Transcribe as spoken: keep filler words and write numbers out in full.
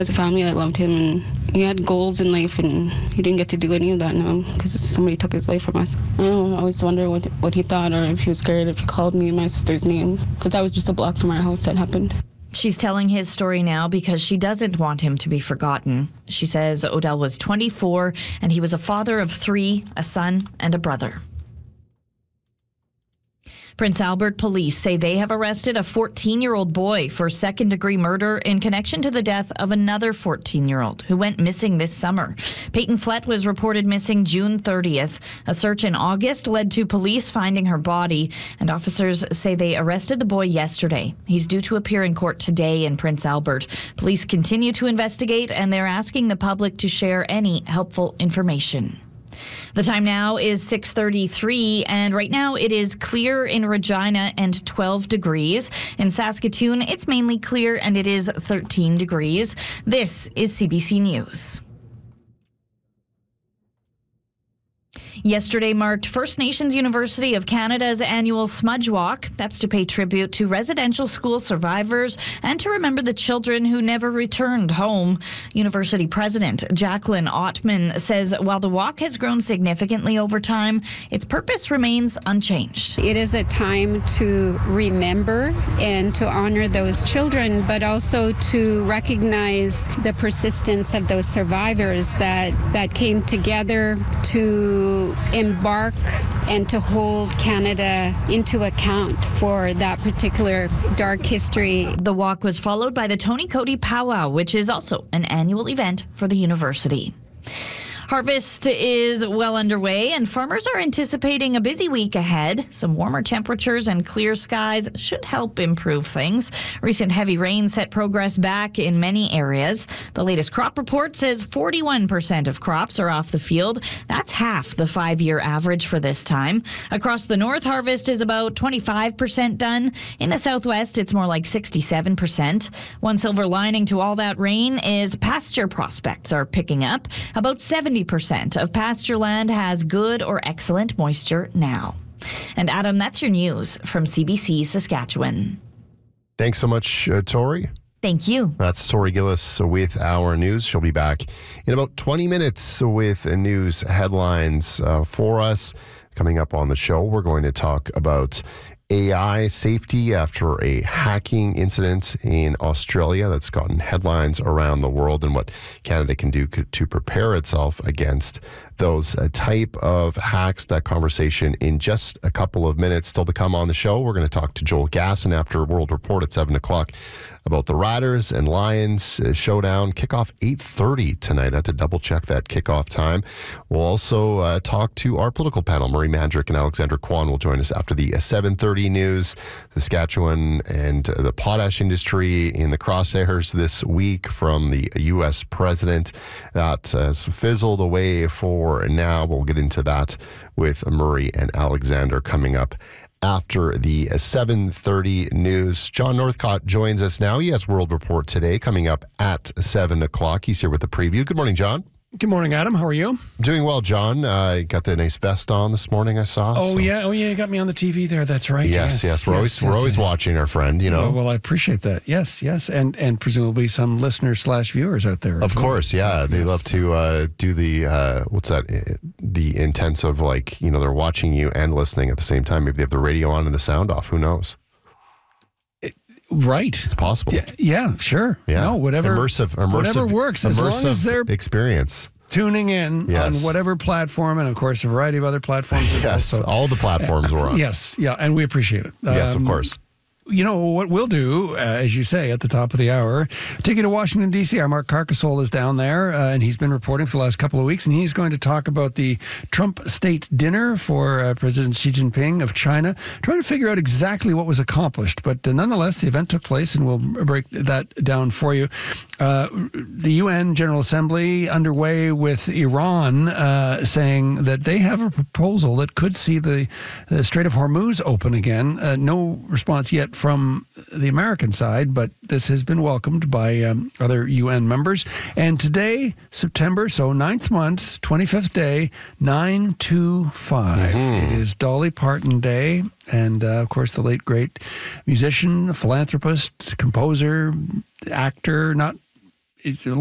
As a family, I loved him, and he had goals in life, and he didn't get to do any of that now because somebody took his life from us. I don't know, I always wonder what what he thought, or if he was scared if he called me and my sister's name, because that was just a block from our house that happened. She's telling his story now because she doesn't want him to be forgotten. She says Odell was twenty-four, and he was a father of three, a son and a brother. Prince Albert police say they have arrested a fourteen-year-old boy for second-degree murder in connection to the death of another fourteen-year-old who went missing this summer. Peyton Flett was reported missing June thirtieth. A search in August led to police finding her body, and officers say they arrested the boy yesterday. He's due to appear in court today in Prince Albert. Police continue to investigate, and they're asking the public to share any helpful information. The time now is six thirty-three, and right now it is clear in Regina and twelve degrees. In Saskatoon, it's mainly clear and it is thirteen degrees. This is C B C News. Yesterday marked First Nations University of Canada's annual Smudge Walk. That's to pay tribute to residential school survivors and to remember the children who never returned home. University President Jacqueline Ottman says while the walk has grown significantly over time, its purpose remains unchanged. It is a time to remember and to honor those children, but also to recognize the persistence of those survivors that, that came together to embark and to hold Canada into account for that particular dark history. The walk was followed by the Tony Cody Powwow, which is also an annual event for the university. Harvest is well underway, and farmers are anticipating a busy week ahead. Some warmer temperatures and clear skies should help improve things. Recent heavy rain set progress back in many areas. The latest crop report says forty-one percent of crops are off the field. That's half the five-year average for this time. Across the north, harvest is about twenty-five percent done. In the southwest, it's more like sixty-seven percent. One silver lining to all that rain is pasture prospects are picking up. About seventy percent of pasture land has good or excellent moisture now. And Adam, that's your news from C B C Saskatchewan. Thanks so much, uh, Tori. Thank you. That's Tori Gillis with our news. She'll be back in about twenty minutes with news headlines uh, for us. Coming up on the show, we're going to talk about A I safety after a hacking incident in Australia that's gotten headlines around the world, and what Canada can do to prepare itself against those uh, type of hacks. That conversation in just a couple of minutes. Still to come on the show, we're going to talk to Joel Gasson after World Report at seven o'clock about the Riders and Lions uh, showdown. Kickoff eight thirty tonight. I had to double check that kickoff time. We'll also uh, talk to our political panel. Marie Mandrick and Alexander Kwan will join us after the uh, seven thirty news. Saskatchewan and uh, the potash industry in the crosshairs this week from the U S president. That has fizzled away for now. We'll get into that with Murray and Alexander coming up after the seven thirty news. John Northcott joins us now. He has World Report today coming up at seven o'clock. He's here with the preview. Good morning, John. Good morning, Adam. How are you? Doing well, John. Uh, got the nice vest on this morning, I saw. Oh, so. yeah. Oh, yeah. You got me on the T V there. That's right. Yes, yes. yes. We're yes, always, yes, we're always yes. watching our friend, you know. Well, well, I appreciate that. Yes, yes. And and presumably some listeners slash viewers out there. Of course, well. yeah. So, they yes. love to uh, do the, uh, what's that, the intensive, like, you know, they're watching you and listening at the same time. Maybe they have the radio on and the sound off. Who knows? Right. It's possible. Yeah, yeah sure. Yeah. No, whatever. Immersive, immersive, whatever works, as immersive long as they're experience. Tuning in yes. on whatever platform, and of course a variety of other platforms. Yes, also. all the platforms we're on. Yes, yeah, and we appreciate it. Yes, um, of course. You know, what we'll do, uh, as you say, at the top of the hour, take you to Washington, D C Our Mark Carcasole is down there, uh, and he's been reporting for the last couple of weeks, and he's going to talk about the Trump State Dinner for uh, President Xi Jinping of China, trying to figure out exactly what was accomplished. But uh, nonetheless, the event took place, and we'll break that down for you. Uh, the U N General Assembly underway with Iran uh, saying that they have a proposal that could see the, the Strait of Hormuz open again. Uh, no response yet from the American side, but this has been welcomed by um, other U N members. And today, September, so ninth month, twenty-fifth day, nine two five. Mm-hmm. It is Dolly Parton Day. And, uh, of course, the late, great musician, philanthropist, composer, actor, not it's